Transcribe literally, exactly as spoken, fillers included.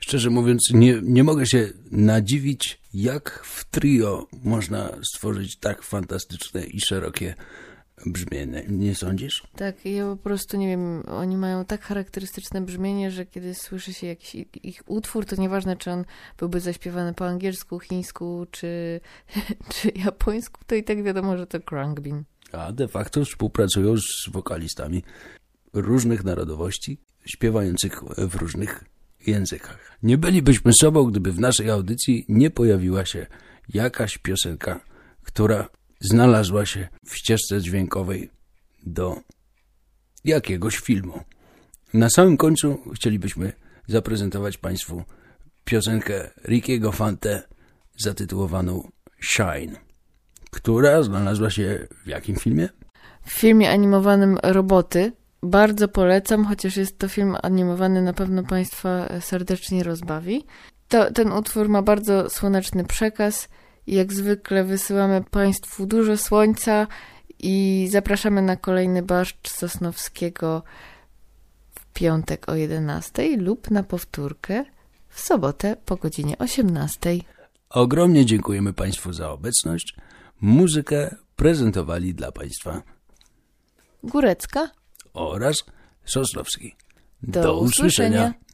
Szczerze mówiąc, nie, nie mogę się nadziwić, jak w trio można stworzyć tak fantastyczne i szerokie brzmienie. Nie sądzisz? Tak, ja po prostu nie wiem, oni mają tak charakterystyczne brzmienie, że kiedy słyszy się jakiś ich, ich utwór, to nieważne, czy on byłby zaśpiewany po angielsku, chińsku, czy, czy japońsku, to i tak wiadomo, że to Khruangbin. A de facto współpracują z wokalistami różnych narodowości, śpiewających w różnych językach. Nie bylibyśmy sobą, gdyby w naszej audycji nie pojawiła się jakaś piosenka, która znalazła się w ścieżce dźwiękowej do jakiegoś filmu. Na samym końcu chcielibyśmy zaprezentować Państwu piosenkę Rickiego Fante zatytułowaną Shine, która znalazła się w jakim filmie? W filmie animowanym Roboty. Bardzo polecam, chociaż jest to film animowany, na pewno Państwa serdecznie rozbawi. To, ten utwór ma bardzo słoneczny przekaz i jak zwykle wysyłamy Państwu dużo słońca i zapraszamy na kolejny barszcz Sosnowskiego w piątek o jedenastej lub na powtórkę w sobotę po godzinie osiemnastej. Ogromnie dziękujemy Państwu za obecność. Muzykę prezentowali dla Państwa Górecka oraz Sosnowski. Do, Do usłyszenia. usłyszenia.